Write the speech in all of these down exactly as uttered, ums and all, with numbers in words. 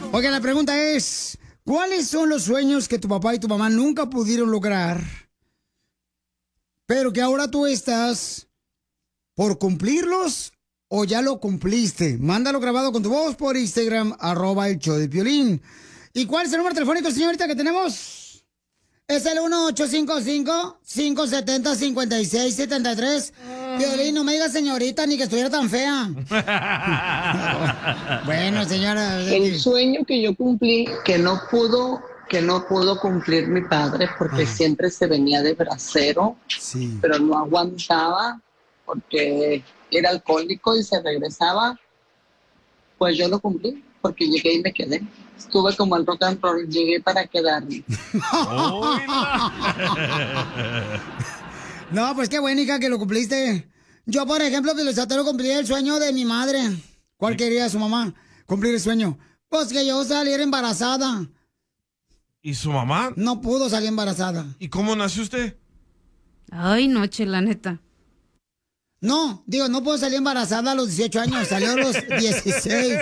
Oiga, la pregunta es, ¿cuáles son los sueños que tu papá y tu mamá nunca pudieron lograr, pero que ahora tú estás por cumplirlos o ya lo cumpliste? Mándalo grabado con tu voz por Instagram, arroba el show de Piolín. ¿Y cuál es el número telefónico, señorita, que tenemos? Es el uno ocho cinco cinco, cinco siete cero, cinco seis siete tres. Piolín, no me digas señorita ni que estuviera tan fea. Bueno, señora. El sueño que yo cumplí, que no pudo, que no pudo cumplir mi padre porque Ay. siempre se venía de bracero, Sí. pero no aguantaba porque era alcohólico y se regresaba. Pues yo lo cumplí porque llegué y me quedé. Estuve como el rock and roll, llegué para quedarme. No, pues qué bueno, hija, que lo cumpliste. Yo, por ejemplo, Pilosatero, cumplí el sueño de mi madre. ¿Cuál quería su mamá? Cumplir el sueño. Pues que yo saliera embarazada. ¿Y su mamá? No pudo salir embarazada. ¿Y cómo nació usted? Ay, no, chela, neta. No, digo, no puedo salir embarazada a los dieciocho años, salió a los dieciséis.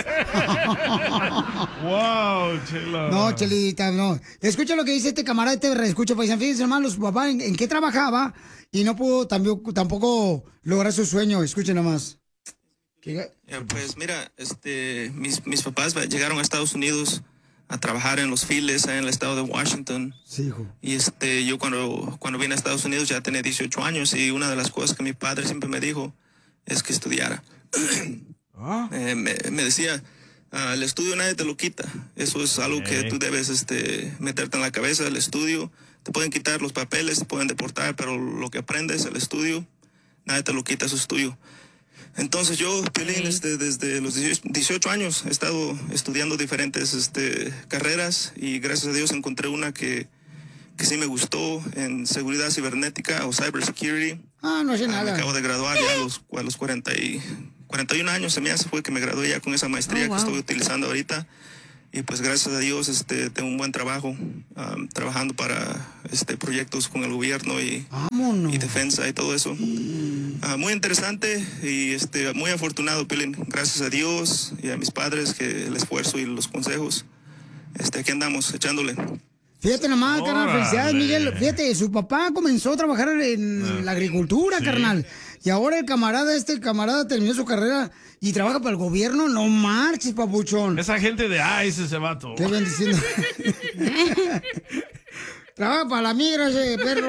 Wow, Chela. No, Chelita, no. Escucha lo que dice este camarada, este reescucha, paisano. Fíjense, hermano, su papá en, en qué trabajaba y no pudo también, tampoco lograr su sueño. Escuchen nomás. ¿Qué? Eh, pues mira, este, mis, mis papás llegaron a Estados Unidos a trabajar en los files en el estado de Washington. Sí, hijo. Y este, yo cuando, cuando vine a Estados Unidos ya tenía dieciocho años y una de las cosas que mi padre siempre me dijo es que estudiara. ¿Ah? Eh, me, me decía, ah, el estudio nadie te lo quita. Eso es algo Okay. que tú debes este, meterte en la cabeza, el estudio. Te pueden quitar los papeles, te pueden deportar, pero lo que aprendes, el estudio, nadie te lo quita, eso es tuyo. Entonces yo, Piolín, este, desde los dieciocho años he estado estudiando diferentes este, carreras y gracias a Dios encontré una que, que sí me gustó en seguridad cibernética o cybersecurity. Ah, no sé Ah, nada. me acabo de graduar ya a los, a los cuarenta y, cuarenta y un años se me hace fue que me gradué ya con esa maestría Oh, wow. que estoy utilizando ahorita. Y pues gracias a Dios este, tengo un buen trabajo um, trabajando para este, proyectos con el gobierno y, Vámonos. y defensa y todo eso. Ah, muy interesante y este, muy afortunado, Piolín. Gracias a Dios y a mis padres que el esfuerzo y los consejos. Este, aquí andamos echándole. Fíjate nomás, carnal, Órale. felicidades, Miguel. Fíjate, su papá comenzó a trabajar en la agricultura, Sí. carnal. Y ahora el camarada, este camarada terminó su carrera y trabaja para el gobierno. No marches, papuchón. Esa gente de ICE, ese vato. Qué bendición. Trabaja para la migra ese perro.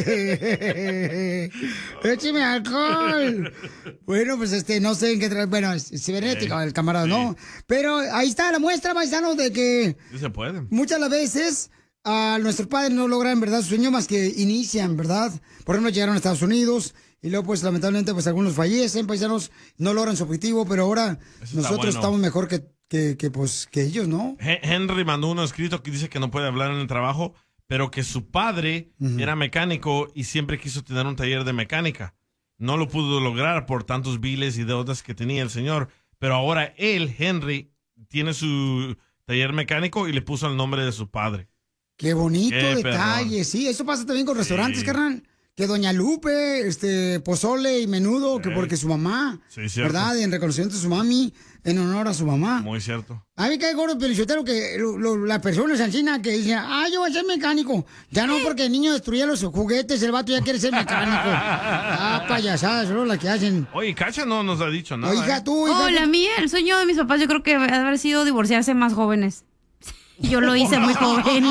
Écheme alcohol. Bueno, pues este, no sé en qué trae. Bueno, es cibernética el camarada, ¿no? Pero ahí está la muestra, paisano, de que Sí se puede. muchas las veces a nuestros padres no logran, ¿verdad?, su sueño más que inician, ¿verdad? Por ejemplo, llegaron a Estados Unidos y luego, pues, lamentablemente, pues, algunos fallecen, paisanos, no logran su objetivo, pero ahora Eso está nosotros bueno. estamos mejor que, que, que, pues, que ellos, ¿no? He- Henry mandó uno escrito que dice que no puede hablar en el trabajo, pero que su padre era mecánico y siempre quiso tener un taller de mecánica. No lo pudo lograr por tantos biles y deudas que tenía el señor, pero ahora él, Henry, tiene su taller mecánico y le puso el nombre de su padre. Qué bonito Qué detalle, perrón. sí, eso pasa también con restaurantes, Sí. carnal. Que Doña Lupe, este, pozole y menudo, que Sí. porque su mamá, Sí, cierto. ¿verdad? En reconocimiento a su mami, en honor a su mamá. Muy cierto. A mí cae gordo pelichotero que lo- lo- las personas encina que dicen, ah, yo voy a ser mecánico. Ya no, porque el niño destruía los juguetes, el vato ya quiere ser mecánico. Ah, payasadas, solo las que hacen. Oye, Cacha no nos ha dicho nada. Oiga, ¿eh? tú, hija, Oh, que- la mía, el sueño de mis papás, yo creo que debe haber sido divorciarse más jóvenes. Yo lo hice muy joven.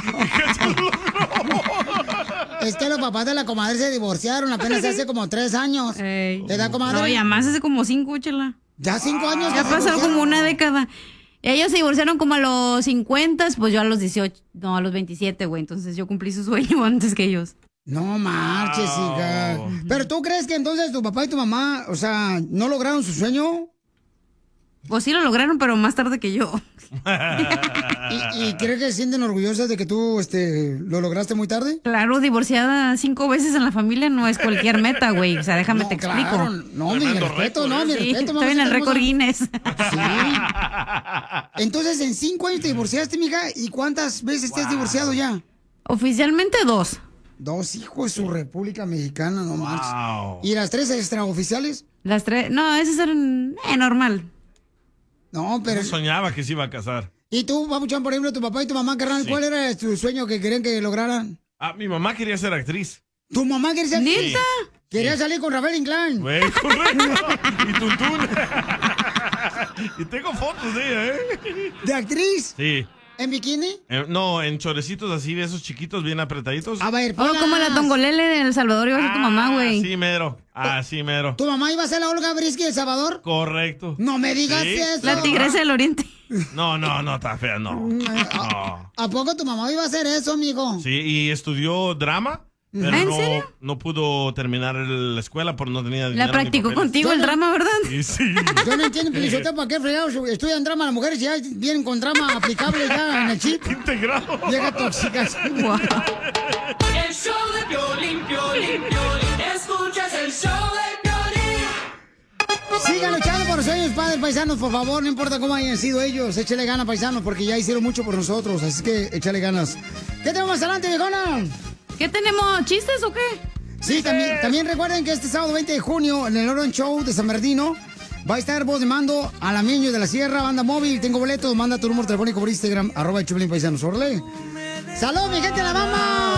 es que los papás de la comadre se divorciaron apenas hace como tres años. Ey. ¿Verdad, comadre? No, ya más hace como cinco, chela. Ya cinco años. Ya se pasó divorciaron. como una década. Ellos se divorciaron como a los cincuenta, pues yo a los dieciocho, no, a los veintisiete, güey. Entonces yo cumplí su sueño antes que ellos. No marches, hija. Pero tú crees que entonces tu papá y tu mamá, o sea, no lograron su sueño. Pues sí lo lograron, pero más tarde que yo. ¿Y, y crees que se sienten orgullosas de que tú este, lo lograste muy tarde? Claro, divorciada cinco veces en la familia no es cualquier meta, güey. O sea, déjame No, te claro. explico. No, mi Tremendo respeto, récord, no, mi Sí, respeto. estoy en el récord Guinness. Sí. Entonces, en cinco años te divorciaste, mija, ¿y cuántas veces te has divorciado ya? Oficialmente dos. Dos hijos de su República Mexicana, no marches. Wow. ¿Y las tres extraoficiales? Las tres, no, esas eran eh, normal. No, pero Yo soñaba que se iba a casar. ¿Y tú, papuchón, por ejemplo, tu papá y tu mamá, carnal, Sí. cuál era tu sueño que querían que lograran? Ah, mi mamá quería ser actriz. ¿Tu mamá quería ser actriz? ¿Neta? Quería salir con Rafael Inclán. Güey, correcto. Y Tuntún. Y tengo fotos de ella, ¿eh? ¿De actriz? Sí. ¿En bikini? Eh, no, en chorecitos así, de esos chiquitos, bien apretaditos. A ver, Oh, ponlas. como la tongolele de El Salvador iba a ser tu mamá, güey. Sí, mero. Ah, sí, mero. ¿Tu mamá iba a ser la Olga Brisky de El Salvador? Correcto. No me digas Sí. eso. La tigresa del oriente. No, no, no, está fea, no. No. ¿A poco tu mamá iba a hacer eso, amigo? Sí, y estudió drama, pero ¿En no, serio? no pudo terminar la escuela porque no tenía dinero. La ni practicó papeles. contigo el drama, ¿verdad? Sí, sí. Yo no entiendo, Pelizotelo, ¿para qué fregados estudian drama las mujeres y ya vienen con drama aplicable ya en el chip? Integrado. Llega tóxicas. Guau. El show de Piolín, Piolín, Piolín. Escuchas el show de Piolín. Sigan luchando por los sueños, padres paisanos, por favor, no importa cómo hayan sido ellos, échale ganas, paisanos, porque ya hicieron mucho por nosotros, así que échale ganas. ¿Qué tenemos más adelante, viejona? ¿Qué tenemos? ¿Chistes o qué? Sí, también, también recuerden que este sábado veinte de junio, en el Orange Show de San Bernardino, va a estar voz de mando Alameño de la Sierra, banda móvil, tengo boletos, manda tu número telefónico por Instagram, arroba el Choplin Paisanos, órale. ¡Salud, mi gente de Alabama!